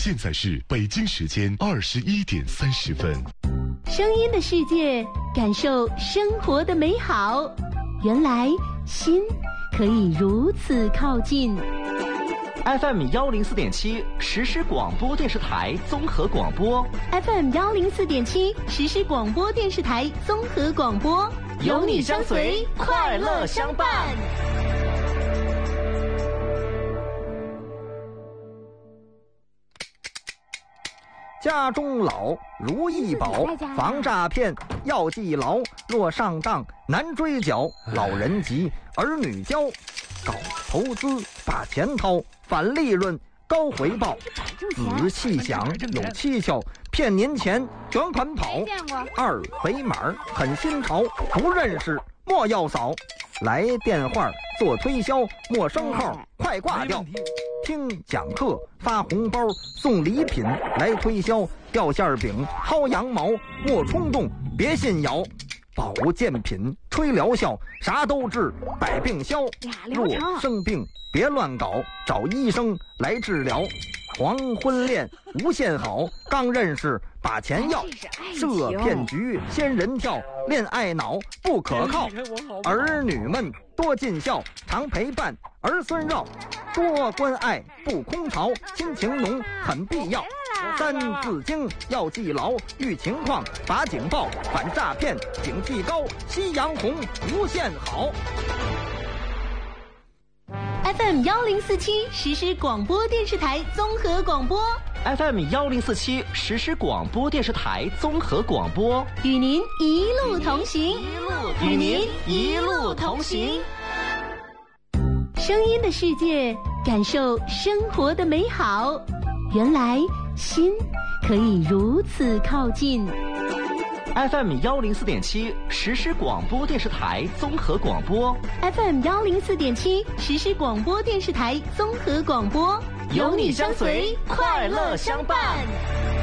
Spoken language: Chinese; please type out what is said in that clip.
现在是北京时间21:30。 声音的世界，感受生活的美好。原来心可以如此靠近。 FM 104.7实时广播电视台综合广播。 FM 104.7实时广播电视台综合广播， 有你相随，快乐相伴。 家中老如意宝，防诈骗要记牢。若上当难追缴，老人急儿女教。搞投资把钱掏，反利润高回报。仔细想有蹊跷，骗您钱卷款跑。二维码很新潮，不认识莫要扫。来电话做推销，陌生号快挂掉。听讲课发红包送礼品来推销，掉馅饼薅羊毛莫冲动别信谣。保健品吹疗效，啥都治百病消。若生病别乱搞，找医生来治疗。黄昏恋无限好，刚认识把钱要。设骗局仙人跳，恋爱脑不可靠。儿女们多尽孝，常陪伴儿孙绕。多关爱不空巢，亲情浓很必要。三字经要记牢，遇情况把警报，反诈骗警惕高，夕阳红无限好。 FM 1047实时广播电视台综合广播。 FM 1047实时广播电视台综合广播， 与您一路同行， 与您一路同行。 声音的世界，感受生活的美好。原来心可以如此靠近。 FM 104.7实时广播电视台综合广播。 FM 104.7实时广播电视台综合广播， 有你相随，快乐相伴。